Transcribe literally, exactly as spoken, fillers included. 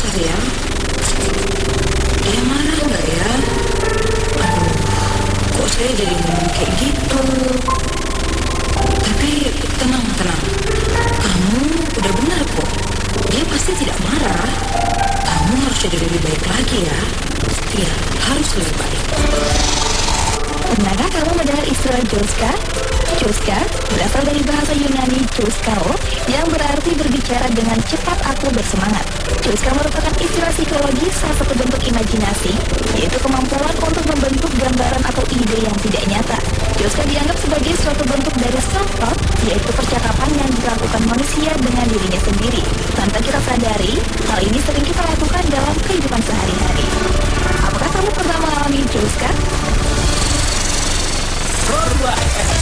Bentar ya. Dia marah nggak ya? Aduh, kok saya jadi ngomong kayak gitu? Tapi tenang, tenang. Kamu udah benar kok. Dia pasti tidak marah. Kamu harus jadi lebih baik lagi ya. Iya, harus lebih baik. Pernahkah kamu mendengar istilah Joska? Joska berasal dari bahasa Yunani Joskao yang berarti berbicara dengan cepat, aku bersemangat. Joska merupakan istilah psikologi salah satu bentuk imajinasi, yaitu kemampuan